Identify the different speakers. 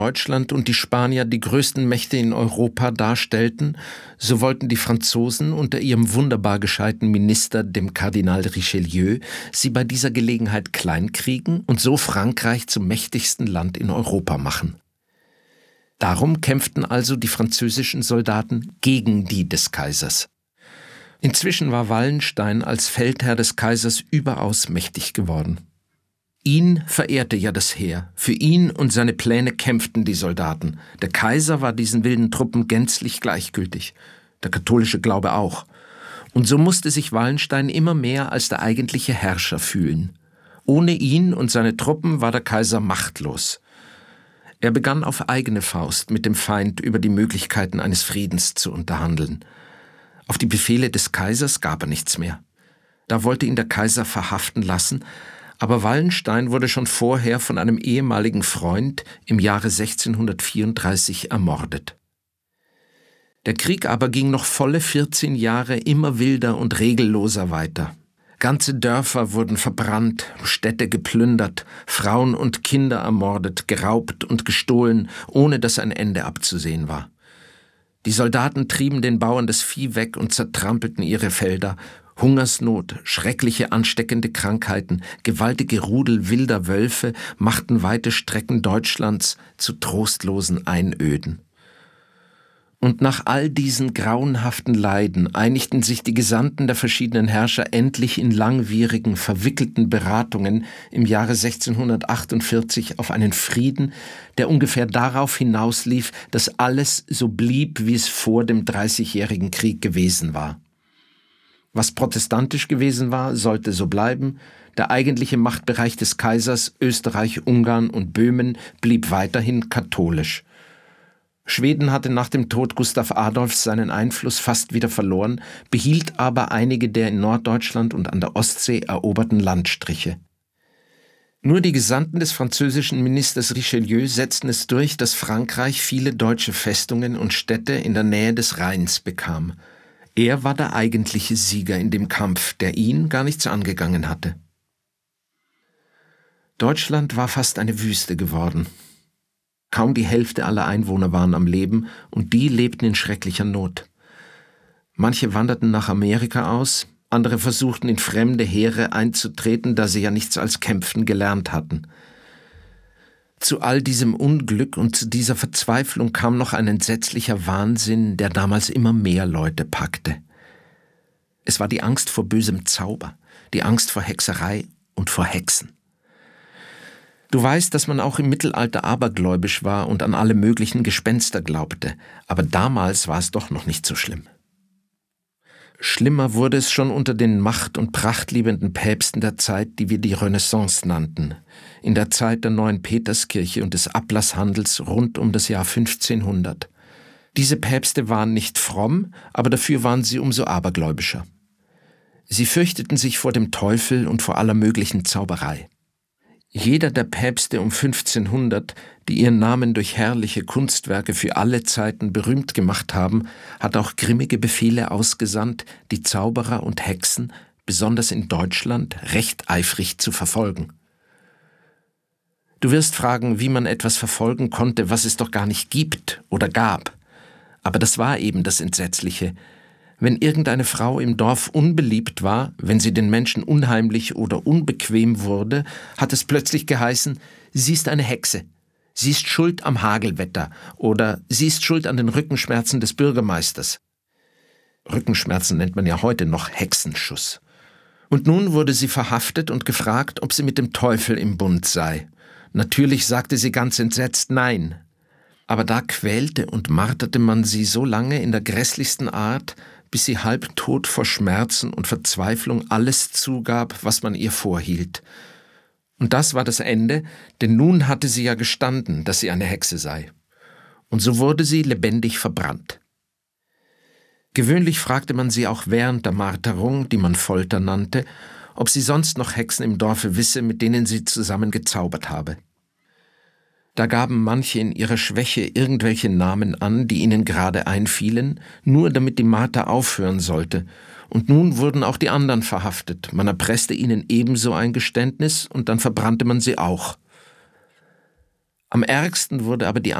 Speaker 1: Deutschland und die Spanier die größten Mächte in Europa darstellten, so wollten die Franzosen unter ihrem wunderbar gescheiten Minister, dem Kardinal Richelieu, sie bei dieser Gelegenheit kleinkriegen und so Frankreich zum mächtigsten Land in Europa machen. Darum kämpften also die französischen Soldaten gegen die des Kaisers. Inzwischen war Wallenstein als Feldherr des Kaisers überaus mächtig geworden. Ihn verehrte ja das Heer, für ihn und seine Pläne kämpften die Soldaten. Der Kaiser war diesen wilden Truppen gänzlich gleichgültig, der katholische Glaube auch. Und so musste sich Wallenstein immer mehr als der eigentliche Herrscher fühlen. Ohne ihn und seine Truppen war der Kaiser machtlos. Er begann auf eigene Faust mit dem Feind über die Möglichkeiten eines Friedens zu unterhandeln. Auf die Befehle des Kaisers gab er nichts mehr. Da wollte ihn der Kaiser verhaften lassen, aber Wallenstein wurde schon vorher von einem ehemaligen Freund im Jahre 1634 ermordet. Der Krieg aber ging noch volle 14 Jahre immer wilder und regelloser weiter. Ganze Dörfer wurden verbrannt, Städte geplündert, Frauen und Kinder ermordet, geraubt und gestohlen, ohne dass ein Ende abzusehen war. Die Soldaten trieben den Bauern das Vieh weg und zertrampelten ihre Felder. Hungersnot, schreckliche ansteckende Krankheiten, gewaltige Rudel wilder Wölfe machten weite Strecken Deutschlands zu trostlosen Einöden. Und nach all diesen grauenhaften Leiden einigten sich die Gesandten der verschiedenen Herrscher endlich in langwierigen, verwickelten Beratungen im Jahre 1648 auf einen Frieden, der ungefähr darauf hinauslief, dass alles so blieb, wie es vor dem Dreißigjährigen Krieg gewesen war. Was protestantisch gewesen war, sollte so bleiben. Der eigentliche Machtbereich des Kaisers, Österreich, Ungarn und Böhmen, blieb weiterhin katholisch. Schweden hatte nach dem Tod Gustav Adolfs seinen Einfluss fast wieder verloren, behielt aber einige der in Norddeutschland und an der Ostsee eroberten Landstriche. Nur die Gesandten des französischen Ministers Richelieu setzten es durch, dass Frankreich viele deutsche Festungen und Städte in der Nähe des Rheins bekam. Er war der eigentliche Sieger in dem Kampf, der ihn gar nichts angegangen hatte. Deutschland war fast eine Wüste geworden. Kaum die Hälfte aller Einwohner waren am Leben und die lebten in schrecklicher Not. Manche wanderten nach Amerika aus, andere versuchten in fremde Heere einzutreten, da sie ja nichts als Kämpfen gelernt hatten. Zu all diesem Unglück und zu dieser Verzweiflung kam noch ein entsetzlicher Wahnsinn, der damals immer mehr Leute packte. Es war die Angst vor bösem Zauber, die Angst vor Hexerei und vor Hexen. Du weißt, dass man auch im Mittelalter abergläubisch war und an alle möglichen Gespenster glaubte, aber damals war es doch noch nicht so schlimm. Schlimmer wurde es schon unter den macht- und prachtliebenden Päpsten der Zeit, die wir die Renaissance nannten, in der Zeit der neuen Peterskirche und des Ablasshandels rund um das Jahr 1500. Diese Päpste waren nicht fromm, aber dafür waren sie umso abergläubischer. Sie fürchteten sich vor dem Teufel und vor aller möglichen Zauberei. Jeder der Päpste um 1500, die ihren Namen durch herrliche Kunstwerke für alle Zeiten berühmt gemacht haben, hat auch grimmige Befehle ausgesandt, die Zauberer und Hexen, besonders in Deutschland, recht eifrig zu verfolgen. Du wirst fragen, wie man etwas verfolgen konnte, was es doch gar nicht gibt oder gab. Aber das war eben das Entsetzliche. Wenn irgendeine Frau im Dorf unbeliebt war, wenn sie den Menschen unheimlich oder unbequem wurde, hat es plötzlich geheißen, sie ist eine Hexe, sie ist schuld am Hagelwetter oder sie ist schuld an den Rückenschmerzen des Bürgermeisters. Rückenschmerzen nennt man ja heute noch Hexenschuss. Und nun wurde sie verhaftet und gefragt, ob sie mit dem Teufel im Bund sei. Natürlich sagte sie ganz entsetzt Nein. Aber da quälte und marterte man sie so lange in der grässlichsten Art, bis sie halbtot vor Schmerzen und Verzweiflung alles zugab, was man ihr vorhielt. Und das war das Ende, denn nun hatte sie ja gestanden, dass sie eine Hexe sei. Und so wurde sie lebendig verbrannt. Gewöhnlich fragte man sie auch während der Marterung, die man Folter nannte, ob sie sonst noch Hexen im Dorfe wisse, mit denen sie zusammen gezaubert habe. Da gaben manche in ihrer Schwäche irgendwelche Namen an, die ihnen gerade einfielen, nur damit die Marter aufhören sollte. Und nun wurden auch die anderen verhaftet. Man erpresste ihnen ebenso ein Geständnis und dann verbrannte man sie auch. Am ärgsten wurde aber die